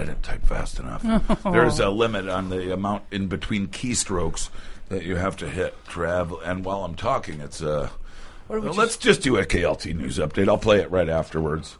I didn't type fast enough. There's a limit on the amount in between keystrokes that you have to hit travel. And while I'm talking, it's let's just do a KLT news update. I'll play it right afterwards.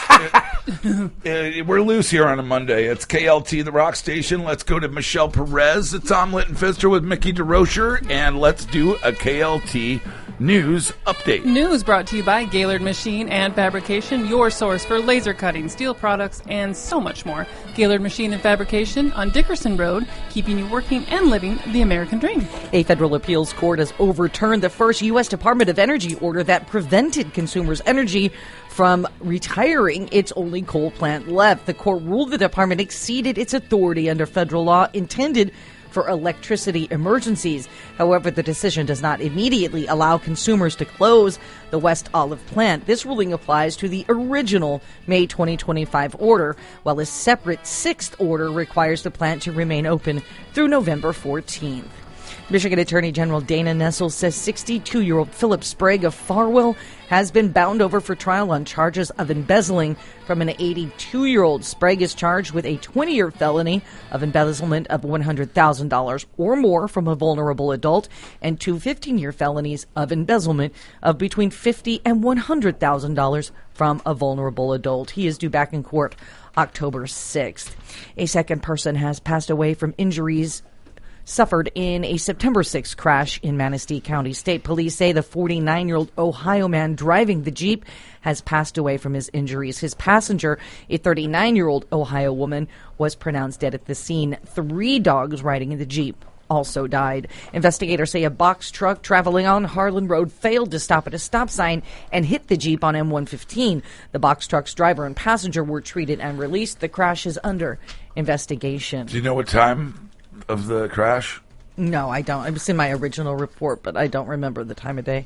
We're loose here on a Monday. It's KLT, the rock station. Let's go to Michelle Perez. It's Tom Littenfister with Mickey DeRocher, and let's do a KLT news update. News brought to you by Gaylord Machine and Fabrication, your source for laser cutting, steel products, and so much more. Gaylord Machine and Fabrication on Dickerson Road, keeping you working and living the American dream. A federal appeals court has overturned the first U.S. Department of Energy order that prevented Consumers Energy from retiring its only coal plant left. The court ruled the department exceeded its authority under federal law intended for electricity emergencies. However, the decision does not immediately allow consumers to close the West Olive plant. This ruling applies to the original May 2025 order, while a separate sixth order requires the plant to remain open through November 14th. Michigan Attorney General Dana Nessel says 62-year-old Philip Sprague of Farwell has been bound over for trial on charges of embezzling from an 82-year-old. Sprague is charged with a 20-year felony of embezzlement of $100,000 or more from a vulnerable adult and two 15-year felonies of embezzlement of between $50,000 and $100,000 from a vulnerable adult. He is due back in court October 6th. A second person has passed away from injuries suffered in a September 6th crash in Manistee County. State police say the 49-year-old Ohio man driving the Jeep has passed away from his injuries. His passenger, a 39-year-old Ohio woman, was pronounced dead at the scene. 3 dogs riding in the Jeep also died. Investigators say a box truck traveling on Harlan Road failed to stop at a stop sign and hit the Jeep on M115. The box truck's driver and passenger were treated and released. The crash is under investigation. Do you know what time of the crash? No, I don't. It was in my original report, but I don't remember the time of day.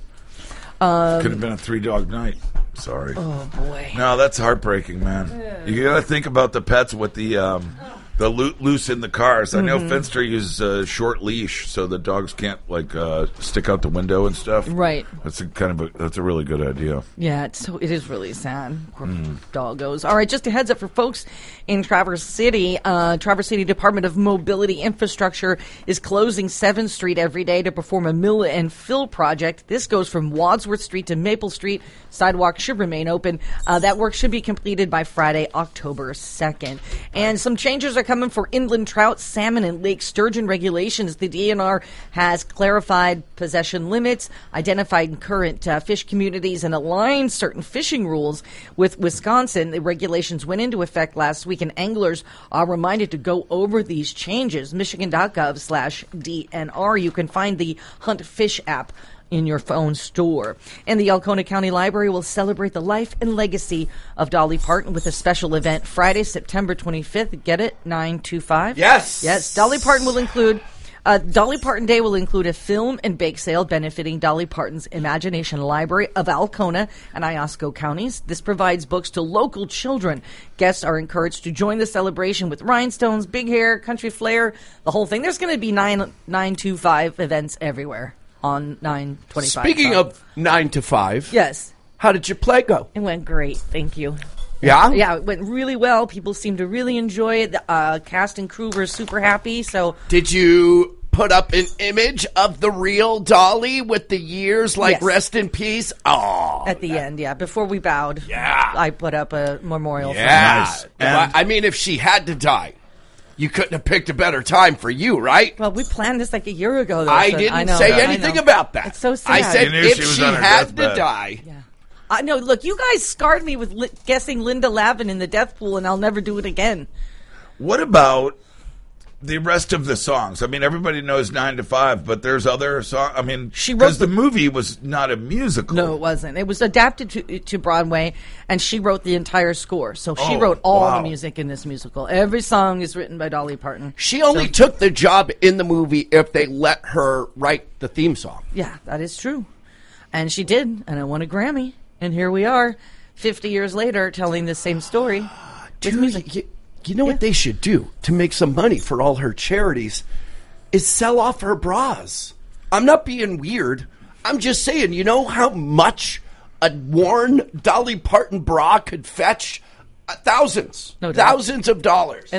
Could have been a 3-dog night. Sorry. Oh, boy. No, that's heartbreaking, man. Yeah. You got to think about the pets with the loose in the cars. I know Finster uses a short leash so the dogs can't stick out the window and stuff. Right. That's a really good idea. Yeah, it is really sad. Poor doggos. All right, just a heads up for folks in Traverse City. Traverse City Department of Mobility Infrastructure is closing 7th Street every day to perform a mill and fill project. This goes from Wadsworth Street to Maple Street. Sidewalk should remain open. That work should be completed by Friday, October 2nd. And some changes are coming for inland trout, salmon, and lake sturgeon regulations. The DNR has clarified possession limits, identified current fish communities, and aligned certain fishing rules with Wisconsin. The regulations went into effect last week, and anglers are reminded to go over these changes. Michigan.gov/DNR. You can find the Hunt Fish app in your phone store. And the Alcona County Library will celebrate the life and legacy of Dolly Parton with a special event Friday, September 25th. Get it? 925? Yes! Yes. Dolly Parton Day will include a film and bake sale benefiting Dolly Parton's Imagination Library of Alcona and Iosco counties. This provides books to local children. Guests are encouraged to join the celebration with rhinestones, big hair, country flair, the whole thing. There's going to be 925 events everywhere on 925. Speaking of 9 to 5. Yes. How did your play go? It went great. Thank you. Yeah? Yeah, it went really well. People seem to really enjoy it. The cast and crew were super happy. So, did you put up an image of the real Dolly with the years, Yes. rest in peace? Oh. At the end, yeah. Before we bowed, Yeah. I put up a memorial. Yeah. Nice. I mean, if she had to die, you couldn't have picked a better time for you, right? Well, we planned this like a year ago, though. I so didn't know, say I anything know. about that. It's so sad. I said You knew if she was she on her had to deathbed. die. Yeah. I know. Look, you guys scarred me with guessing Linda Lavin in the death pool, and I'll never do it again. What about the rest of the songs? I mean, everybody knows 9 to 5, but there's other songs. I mean, She wrote because the movie was not a musical. No, it wasn't. It was adapted to Broadway, and she wrote the entire score. So she Oh, wrote all wow. the music in this musical. Every song is written by Dolly Parton. She only took the job in the movie if they let her write the theme song. Yeah, that is true. And she did, and I won a Grammy. And here we are, 50 years later, telling the same story with music. You know what they should do to make some money for all her charities is sell off her bras. I'm not being weird. I'm just saying, you know how much a worn Dolly Parton bra could fetch? Thousands. No doubt. Thousands of dollars.